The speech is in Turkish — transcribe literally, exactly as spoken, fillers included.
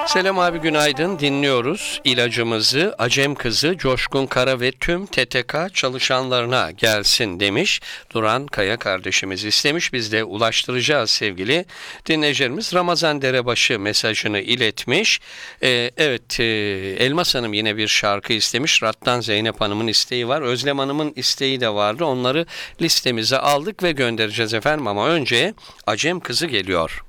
Selam abi, günaydın. Dinliyoruz. İlacımızı Acem Kızı Coşkun Kara ve tüm T T K çalışanlarına gelsin demiş. Duran Kaya kardeşimiz istemiş. Biz de ulaştıracağız sevgili dinleyicilerimiz. Ramazan Derebaşı mesajını iletmiş. Ee, evet, e, Elmas Hanım yine bir şarkı istemiş. Rattan Zeynep Hanım'ın isteği var. Özlem Hanım'ın isteği de vardı. Onları listemize aldık ve göndereceğiz efendim. Ama önce Acem Kızı geliyor.